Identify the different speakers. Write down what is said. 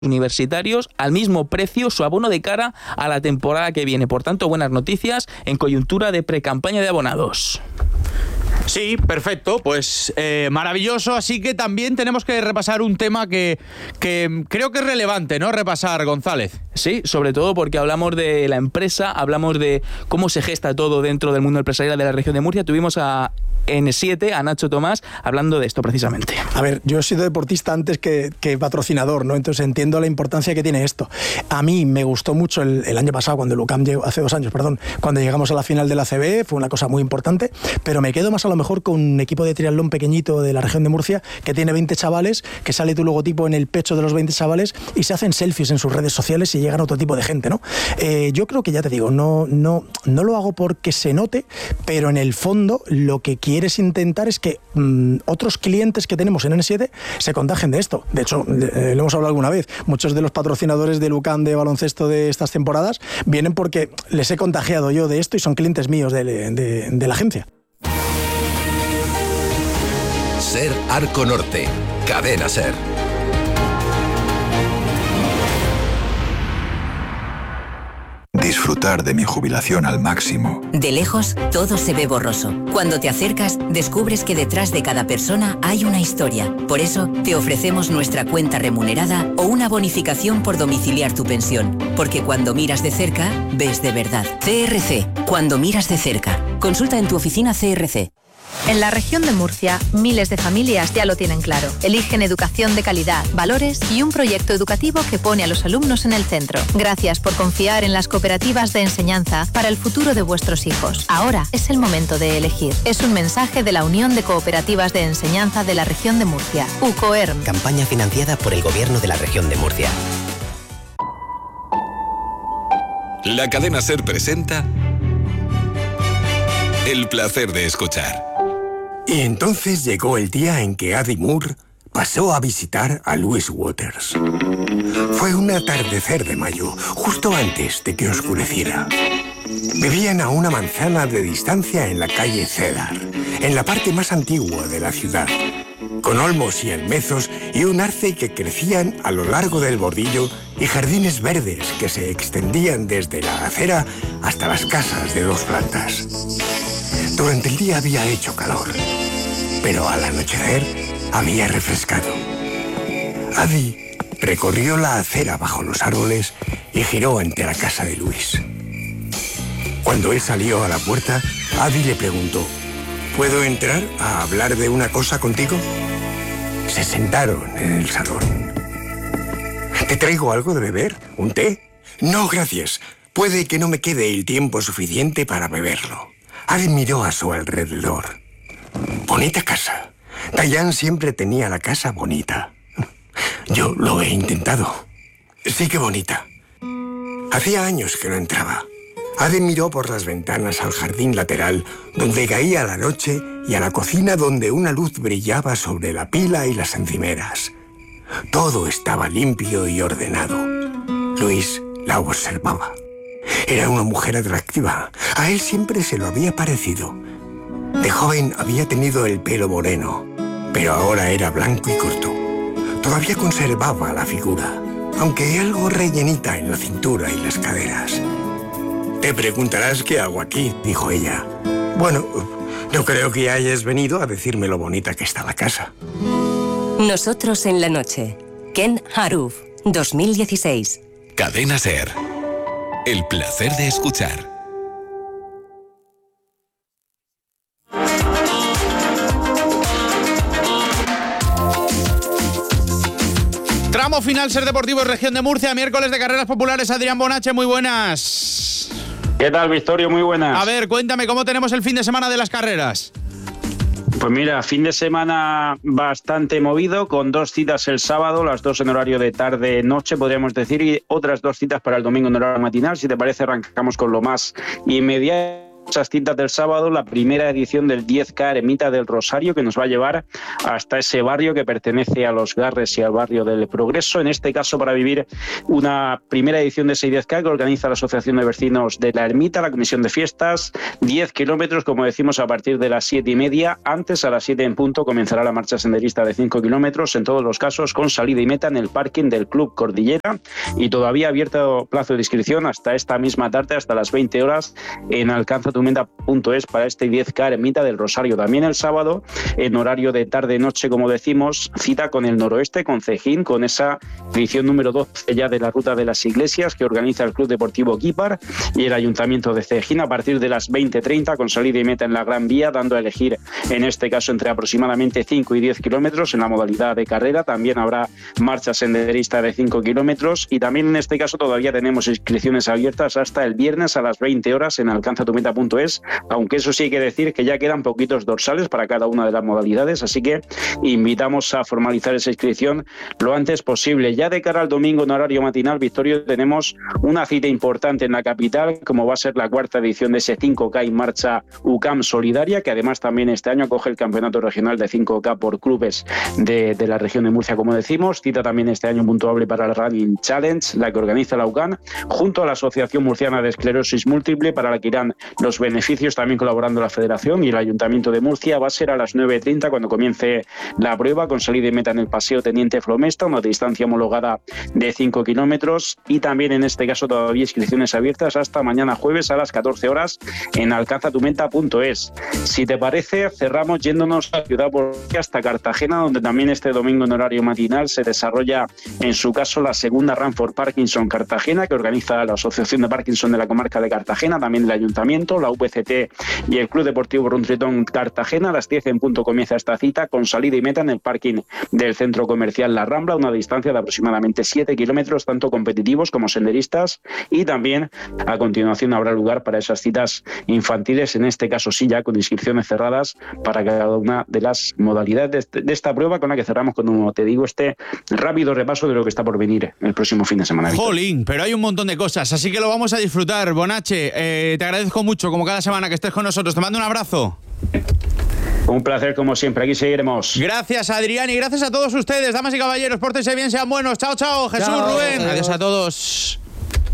Speaker 1: universitarios al mismo precio su abono de cara a la temporada que viene. Por tanto, buenas noticias en coyuntura de precampaña de abonados.
Speaker 2: Sí, perfecto, pues maravilloso, así que también tenemos que repasar un tema que creo que es relevante, ¿no? Repasar, González.
Speaker 1: Sí, sobre todo porque hablamos de la empresa, hablamos de cómo se gesta todo dentro del mundo empresarial de la región de Murcia. Tuvimos a N7, a Nacho Tomás, hablando de esto precisamente.
Speaker 3: A ver, yo he sido deportista antes que patrocinador, ¿no? Entonces entiendo la importancia que tiene esto. A mí me gustó mucho el año pasado, cuando el UCAM llegó, hace 2 años, perdón, cuando llegamos a la final de la ACB, fue una cosa muy importante, pero me quedo más a lo mejor con un equipo de triatlón pequeñito de la región de Murcia, que tiene 20 chavales, que sale tu logotipo en el pecho de los 20 chavales y se hacen selfies en sus redes sociales y llegan a otro tipo de gente, ¿no? Yo creo que, ya te digo, no lo hago porque se note, pero en el fondo lo que quieres intentar es que otros clientes que tenemos en N7 se contagien de esto. De hecho, lo hemos hablado alguna vez, muchos de los patrocinadores del UCAM de baloncesto de estas temporadas vienen porque les he contagiado yo de esto y son clientes míos de la agencia.
Speaker 4: Ser Arco Norte, Cadena Ser.
Speaker 5: Disfrutar de mi jubilación al máximo.
Speaker 6: De lejos, todo se ve borroso. Cuando te acercas, descubres que detrás de cada persona hay una historia. Por eso, te ofrecemos nuestra cuenta remunerada o una bonificación por domiciliar tu pensión. Porque cuando miras de cerca, ves de verdad. CRC, cuando miras de cerca. Consulta en tu oficina CRC.
Speaker 7: En la región de Murcia, miles de familias ya lo tienen claro. Eligen educación de calidad, valores y un proyecto educativo que pone a los alumnos en el centro. Gracias por confiar en las cooperativas de enseñanza para el futuro de vuestros hijos. Ahora es el momento de elegir. Es un mensaje de la Unión de Cooperativas de Enseñanza de la región de Murcia, UCOERM.
Speaker 8: Campaña financiada por el Gobierno de la región de Murcia.
Speaker 4: La Cadena Ser presenta El placer de escuchar.
Speaker 9: Y entonces llegó el día en que Addie Moore pasó a visitar a Louise Waters. Fue un atardecer de mayo, justo antes de que oscureciera. Vivían a una manzana de distancia en la calle Cedar, en la parte más antigua de la ciudad, con olmos y almezos y un arce que crecían a lo largo del bordillo y jardines verdes que se extendían desde la acera hasta las casas de 2 plantas. Durante el día había hecho calor, pero al anochecer había refrescado. Addie recorrió la acera bajo los árboles y giró ante la casa de Luis. Cuando él salió a la puerta, Addie le preguntó: ¿puedo entrar a hablar de una cosa contigo? Se sentaron en el salón. ¿Te traigo algo de beber? ¿Un té? No, gracias. Puede que no me quede el tiempo suficiente para beberlo. Addie miró a su alrededor. Bonita casa. Diane siempre tenía la casa bonita. Yo lo he intentado. Sí que bonita. Hacía años que no entraba. Addie miró por las ventanas al jardín lateral, donde caía la noche, y a la cocina, donde una luz brillaba sobre la pila y las encimeras. Todo estaba limpio y ordenado. Luis la observaba. Era una mujer atractiva. A él siempre se lo había parecido. De joven había tenido el pelo moreno, pero ahora era blanco y corto. Todavía conservaba la figura, aunque algo rellenita en la cintura y las caderas. Te preguntarás qué hago aquí, dijo ella. Bueno, no creo que hayas venido a decirme lo bonita que está la casa.
Speaker 6: Nosotros en la noche. Ken Haruf, 2016.
Speaker 4: Cadena Ser. El placer de escuchar.
Speaker 2: Tramo final, Ser Deportivo, región de Murcia, miércoles de carreras populares. Adrián Bonache, muy buenas.
Speaker 10: ¿Qué tal, Victorio? Muy buenas.
Speaker 2: A ver, cuéntame, ¿cómo tenemos el fin de semana de las carreras?
Speaker 10: Pues mira, fin de semana bastante movido, con 2 citas el sábado, las 2 en horario de tarde-noche, podríamos decir, y otras 2 citas para el domingo en horario matinal. Si te parece, arrancamos con lo más inmediato. esas citas del sábado, la primera edición del 10K Ermita del Rosario, que nos va a llevar hasta ese barrio que pertenece a Los Garres y al barrio del Progreso, en este caso para vivir una primera edición de ese 10K que organiza la Asociación de Vecinos de la Ermita, la Comisión de Fiestas, 10 kilómetros, como decimos, a partir de las 7:30, antes a las 7 en punto comenzará la marcha senderista de 5 kilómetros, en todos los casos con salida y meta en el parking del Club Cordillera, y todavía abierto plazo de inscripción hasta esta misma tarde, hasta las 20 horas, en alcanzatumeta.es para este 10K Ermita del Rosario. También el sábado, en horario de tarde-noche, como decimos, cita con el Noroeste, con Cejín, con esa edición número 12 ya de la Ruta de las Iglesias que organiza el Club Deportivo Guípar y el Ayuntamiento de Cejín a partir de las 20:30, con salida y meta en la Gran Vía, dando a elegir en este caso entre aproximadamente 5 y 10 kilómetros en la modalidad de carrera. También habrá marcha senderista de 5 kilómetros y también en este caso todavía tenemos inscripciones abiertas hasta el viernes a las 20 horas en alcanzatumeta.es, aunque eso sí hay que decir que ya quedan poquitos dorsales para cada una de las modalidades, así que invitamos a formalizar esa inscripción lo antes posible. Ya de cara al domingo en horario matinal, Victorio, tenemos una cita importante en la capital, como va a ser la cuarta edición de ese 5K en marcha UCAM Solidaria, que además también este año acoge el campeonato regional de 5K por clubes de la región de Murcia, como decimos. Cita también este año puntuable para el Running Challenge, la que organiza la UCAM, junto a la Asociación Murciana de Esclerosis Múltiple, para la que irán los beneficios, también colaborando la Federación y el Ayuntamiento de Murcia. Va a ser a las 9:30 cuando comience la prueba, con salida y meta en el Paseo Teniente Flomesta, una distancia homologada de 5 kilómetros, y también en este caso todavía inscripciones abiertas hasta mañana jueves a las 14 horas en alcanzatumenta.es. Si te parece, cerramos yéndonos a Ciudad Bolivia hasta Cartagena, donde también este domingo en horario matinal se desarrolla, en su caso, la segunda Run for Parkinson Cartagena, que organiza la Asociación de Parkinson de la comarca de Cartagena, también el Ayuntamiento, la VCT y el Club Deportivo Run Triathlon Cartagena. A las 10 en punto comienza esta cita, con salida y meta en el parking del Centro Comercial La Rambla, una distancia de aproximadamente 7 kilómetros, tanto competitivos como senderistas, y también a continuación habrá lugar para esas citas infantiles, en este caso sí ya con inscripciones cerradas para cada una de las modalidades de esta prueba, con la que cerramos, como te digo, este rápido repaso de lo que está por venir el próximo fin de semana.
Speaker 2: Jolín, pero hay un montón de cosas, así que lo vamos a disfrutar. Bonache, te agradezco mucho, como cada semana, que estés con nosotros. Te mando un abrazo.
Speaker 10: Un placer, como siempre, aquí seguiremos.
Speaker 2: Gracias, Adrián, y gracias a todos ustedes, damas y caballeros. Pórtense bien, sean buenos. Chao, chao. Jesús,
Speaker 1: chao.
Speaker 2: Rubén. Adiós a todos.